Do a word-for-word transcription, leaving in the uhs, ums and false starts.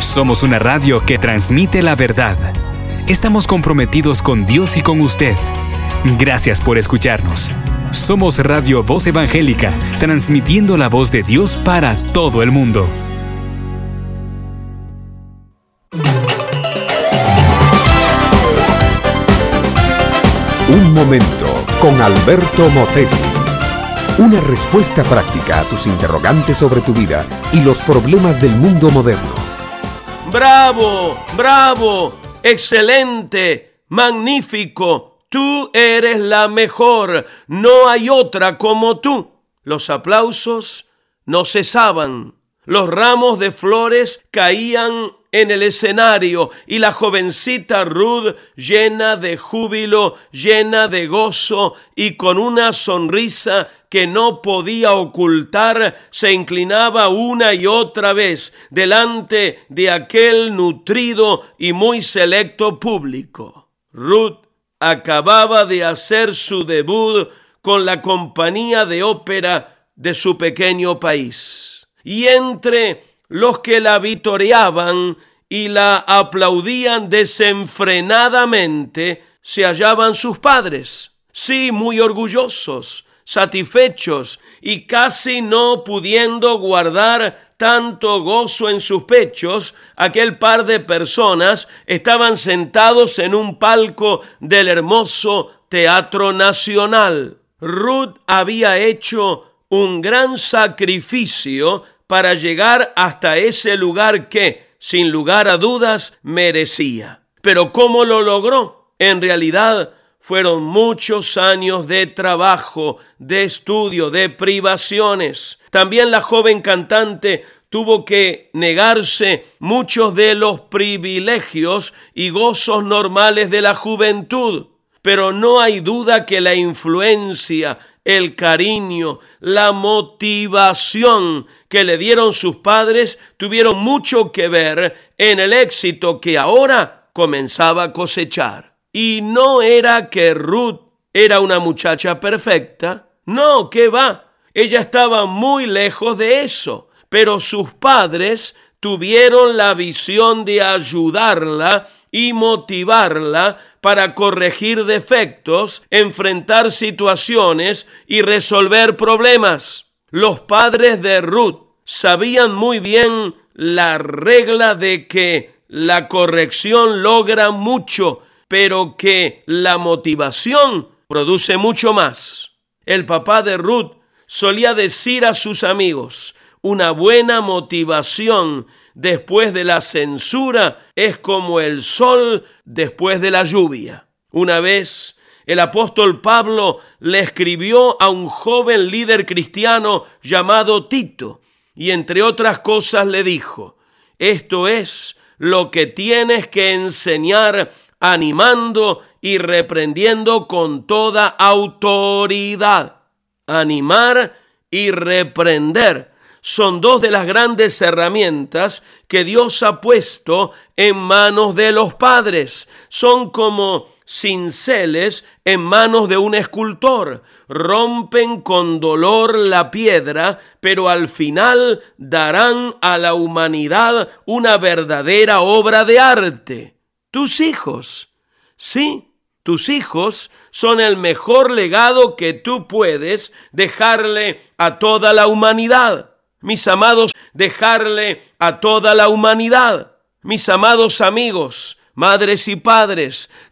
Somos una radio que transmite la verdad. Estamos comprometidos con Dios y con usted. Gracias por escucharnos. Somos Radio Voz Evangélica, transmitiendo la voz de Dios para todo el mundo. Un momento con Alberto Motesi. Una respuesta práctica a tus interrogantes sobre tu vida y los problemas del mundo moderno. ¡Bravo! ¡Bravo! ¡Excelente! ¡Magnífico! Tú eres la mejor. No hay otra como tú. Los aplausos no cesaban. Los ramos de flores caían en el escenario y la jovencita Ruth, llena de júbilo, llena de gozo y con una sonrisa que no podía ocultar, se inclinaba una y otra vez delante de aquel nutrido y muy selecto público. Ruth acababa de hacer su debut con la compañía de ópera de su pequeño país. Y entre los que la vitoreaban y la aplaudían desenfrenadamente, se hallaban sus padres. Sí, muy orgullosos, satisfechos y casi no pudiendo guardar tanto gozo en sus pechos, aquel par de personas estaban sentados en un palco del hermoso Teatro Nacional. Ruth había hecho un gran sacrificio para llegar hasta ese lugar que, sin lugar a dudas, merecía. Pero ¿cómo lo logró? En realidad, fueron muchos años de trabajo, de estudio, de privaciones. También la joven cantante tuvo que negarse muchos de los privilegios y gozos normales de la juventud. Pero no hay duda que la influencia, el cariño, la motivación que le dieron sus padres tuvieron mucho que ver en el éxito que ahora comenzaba a cosechar. Y no era que Ruth era una muchacha perfecta. No, ¿qué va? Ella estaba muy lejos de eso. Pero sus padres tuvieron la visión de ayudarla y motivarla para corregir defectos, enfrentar situaciones y resolver problemas. Los padres de Ruth sabían muy bien la regla de que la corrección logra mucho, pero que la motivación produce mucho más. El papá de Ruth solía decir a sus amigos: una buena motivación después de la censura es como el sol después de la lluvia. Una vez, el apóstol Pablo le escribió a un joven líder cristiano llamado Tito, y entre otras cosas le dijo: esto es lo que tienes que enseñar, animando y reprendiendo con toda autoridad. Animar y reprender son dos de las grandes herramientas que Dios ha puesto en manos de los padres. Son como cinceles en manos de un escultor. Rompen con dolor la piedra, pero al final darán a la humanidad una verdadera obra de arte. Tus hijos, sí, tus hijos son el mejor legado que tú puedes dejarle a toda la humanidad. Mis amados, dejarle a toda la humanidad. Mis amados amigos, madres y padres,